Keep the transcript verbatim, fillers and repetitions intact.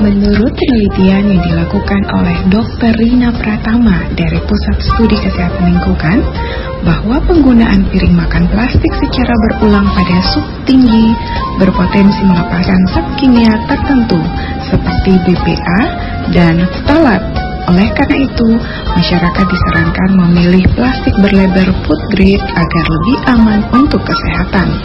Menurut penelitian yang dilakukan oleh dokter Rina Pratama dari Pusat Studi Kesehatan Lingkungan, bahwa penggunaan piring makan plastik secara berulang pada suhu tinggi berpotensi melepaskan zat kimia tertentu seperti B P A dan ftalat. Oleh karena itu, masyarakat disarankan memilih plastik berlabel food grade agar lebih aman untuk kesehatan.